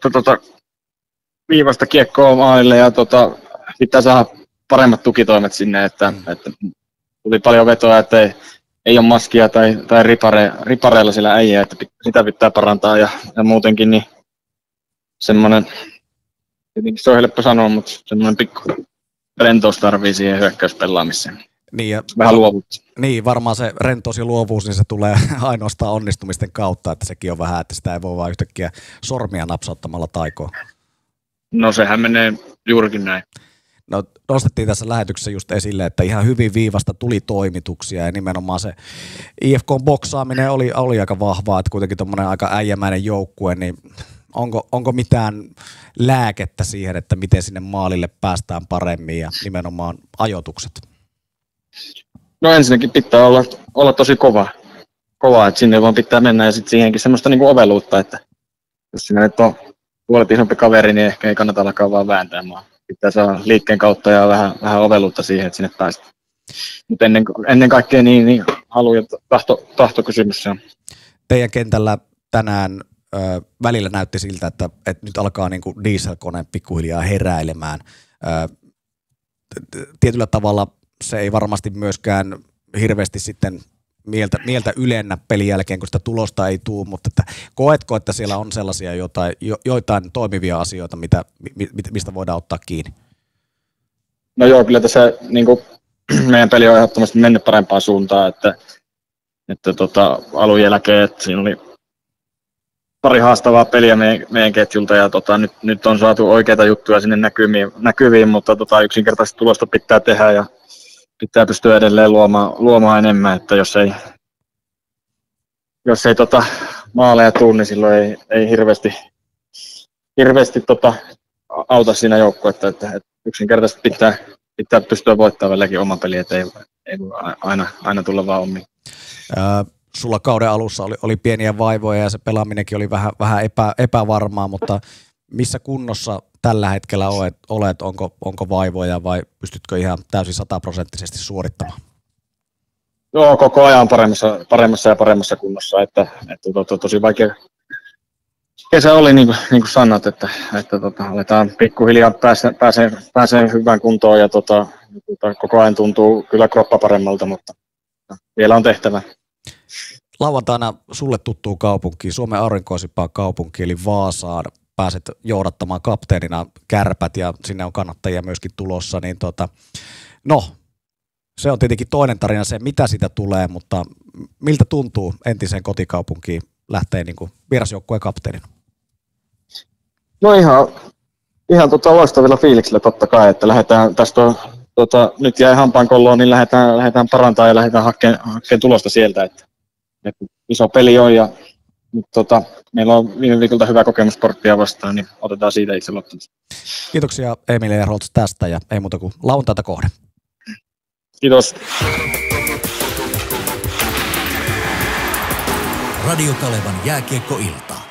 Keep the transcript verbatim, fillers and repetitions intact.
viivasta, tota, viivasta kiekkoa maalille ja tota, pitää saada paremmat tukitoimet sinne, että, mm. että tuli paljon vetoa, että ei, ei ole maskia tai, tai ripare, ripareilla siellä äijä, että sitä pitää parantaa ja, ja muutenkin niin semmoinen, tietenkin se on helppo sanoa, mutta semmoinen pikku rentous tarvii siihen hyökkäyspelaamiseen. Niin ja, vähän luovuutta. Niin, varmaan se rentous ja luovuus, niin se tulee ainoastaan onnistumisten kautta, että sekin on vähän, että sitä ei voi vaan yhtäkkiä sormia napsauttamalla taikoa. No sehän menee juurikin näin. No nostettiin tässä lähetyksessä just esille, että ihan hyvin viivasta tuli toimituksia ja nimenomaan se I F K-boksaaminen oli, oli aika vahvaa, että kuitenkin tommoinen aika äijämäinen joukkue, niin onko, onko mitään lääkettä siihen, että miten sinne maalille päästään paremmin ja nimenomaan ajoitukset? No ensinnäkin pitää olla, olla tosi kova, kova, että sinne vaan pitää mennä ja sitten siihenkin semmoista niinku oveluutta, että jos sinä nyt on puolet isompi kaveri, niin ehkä ei kannata alkaa vaan vääntää maan. Pitää saada liikkeen kautta ja vähän, vähän oveluutta siihen, että sinne päästään. Mutta ennen, ennen kaikkea niin, niin halu- ja tahto, tahtokysymys se on. Teidän kentällä tänään ö, välillä näytti siltä, että, että nyt alkaa niinku dieselkone pikkuhiljaa heräilemään. Ö, tietyllä tavalla se ei varmasti myöskään hirveästi sitten mieltä, mieltä ylennä pelin jälkeen, kun sitä tulosta ei tule, mutta että koetko, että siellä on sellaisia jotain, jo, joitain toimivia asioita, mitä, mi, mistä voidaan ottaa kiinni? No joo, kyllä tässä niin kuin, meidän peli on ehdottomasti mennyt parempaan suuntaan, että, että tota, alun jälkeen, että siinä oli pari haastavaa peliä meidän, meidän ketjulta ja tota, nyt, nyt on saatu oikeita juttuja sinne näkyviin, näkyviin mutta tota, yksinkertaisesti tulosta pitää tehdä ja pitää pystyä edelleen luomaan, luomaan enemmän, että jos ei, jos ei tota, maaleja tule, niin silloin ei, ei hirveästi, hirveästi tota, auta siinä joukkuetta, että, että yksinkertaisesti pitää, pitää pystyä voittamaan välilläkin oma peli, että ei, ei voi aina, aina tulla vaan omiin. Ää, sulla kauden alussa oli, oli pieniä vaivoja ja se pelaaminenkin oli vähän, vähän epä, epävarmaa, mutta missä kunnossa tällä hetkellä olet, olet onko, onko vaivoja vai pystytkö ihan täysin sataprosenttisesti suorittamaan? Joo, koko ajan paremmassa, paremmassa ja paremmassa kunnossa, että, että to, to, tosi vaikea kesä oli, niin kuin, niin kuin sanot, että, että tota, aletaan pikkuhiljaa pääsee, pääsee, pääsee hyvään kuntoon ja tota, tota, koko ajan tuntuu kyllä kroppa paremmalta, mutta vielä on tehtävä. Lauantaina sulle tuttuu kaupunkiin, Suomen aurinkoisimpaan kaupunkiin eli Vaasaan. Pääset johdattamaan kapteenina Kärpät ja sinne on kannattajia myöskin tulossa, niin tota, no, se on tietenkin toinen tarina se, mitä siitä tulee, mutta miltä tuntuu entiseen kotikaupunkiin lähtee niin kuin vierasjoukkueen kapteenina? No ihan, ihan tota loistavilla fiiliksillä totta kai, että lähdetään tästä, tota, nyt jäi hampaankolloon, niin lähdetään, lähdetään parantamaan ja lähdetään hakemaan, hakemaan tulosta sieltä, että, että iso peli on ja nyt tota, meillä on viime viikolta hyvä kokemus Sporttia vastaan, niin otetaan siitä itse luottamusta. Kiitoksia Emilia ja Rolts tästä ja ei muuta kuin lauantaita kohde. Kiitos. Radio Kalevan jääkiekkoilta.